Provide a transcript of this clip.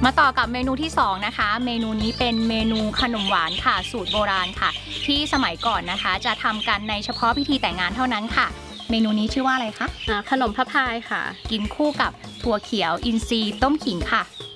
มาต่อกับเมนูที่2นะคะเมนูนี้เป็นเมนูขนมหวานค่ะสูตรโบราณค่ะที่สมัยก่อนนะคะจะทำกันในเฉพาะพิธีแต่งงานเท่านั้นค่ะเมนูนี้ชื่อว่าอะไรคะขนมพะพายค่ะกินคู่กับถั่วเขียวอินทรีย์ต้มขิงค่ะ